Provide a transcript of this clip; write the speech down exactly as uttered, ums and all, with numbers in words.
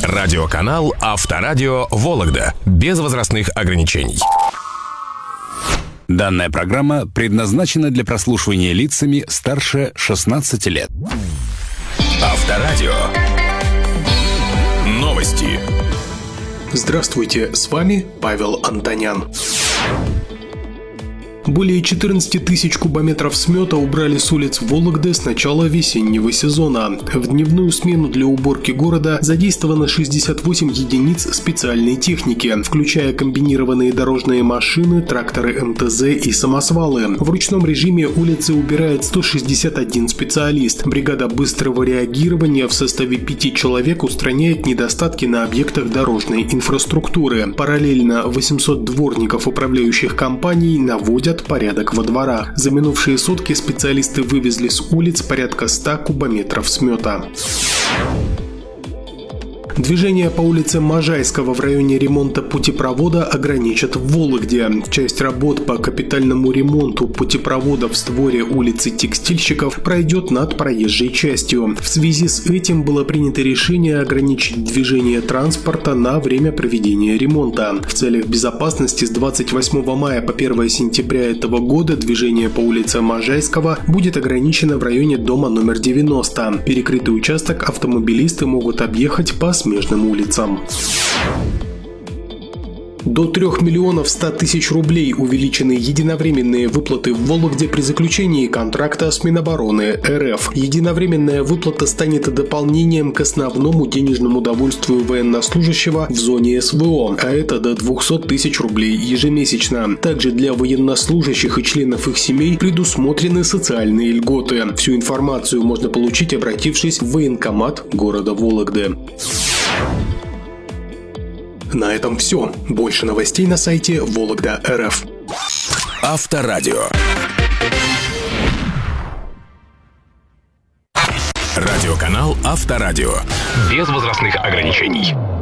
Радиоканал Авторадио Вологда. Без возрастных ограничений. Данная программа предназначена для прослушивания лицами старше шестнадцати лет. Авторадио. Новости. Здравствуйте, с вами Павел Антонян. Более четырнадцать тысяч кубометров смета убрали с улиц Вологды с начала весеннего сезона. В дневную смену для уборки города задействовано шестьдесят восемь единиц специальной техники, включая комбинированные дорожные машины, тракторы эм тэ зэ и самосвалы. В ручном режиме улицы убирает сто шестьдесят один специалист. Бригада быстрого реагирования в составе пяти человек устраняет недостатки на объектах дорожной инфраструктуры. Параллельно восемьсот дворников управляющих компаний наводят порядок во дворах. За минувшие сутки специалисты вывезли с улиц порядка ста кубометров смета. Движение по улице Можайского в районе ремонта путепровода ограничат в Вологде. Часть работ по капитальному ремонту путепровода в створе улицы Текстильщиков пройдет над проезжей частью. В связи с этим было принято решение ограничить движение транспорта на время проведения ремонта. В целях безопасности с двадцать восьмого мая по первое сентября этого года движение по улице Можайского будет ограничено в районе дома номер девяносто. Перекрытый участок автомобилисты могут объехать по смежным улицам. До трёх миллионов ста тысяч рублей увеличены единовременные выплаты в Вологде при заключении контракта с Минобороны эр эф. Единовременная выплата станет дополнением к основному денежному довольствию военнослужащего в зоне эс вэ о, а это до двухсот тысяч рублей ежемесячно. Также для военнослужащих и членов их семей предусмотрены социальные льготы. Всю информацию можно получить, обратившись в военкомат города Вологды. На этом все. Больше новостей на сайте Вологда точка эр эф. Авторадио. Радиоканал Авторадио. Без возрастных ограничений.